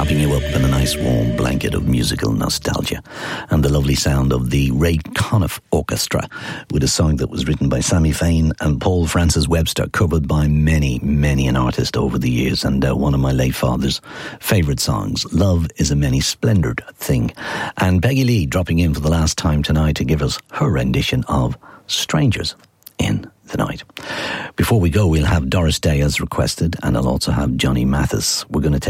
wrapping you up in a nice warm blanket of musical nostalgia, and the lovely sound of the Ray Conniff Orchestra with a song that was written by Sammy Fain and Paul Francis Webster, covered by many an artist over the years, and one of my late father's favourite songs, Love is a Many Splendored Thing. And Peggy Lee dropping in for the last time tonight to give us her rendition of Strangers in the Night. Before we go, we'll have Doris Day as requested, and I'll also have Johnny Mathis. We're going to take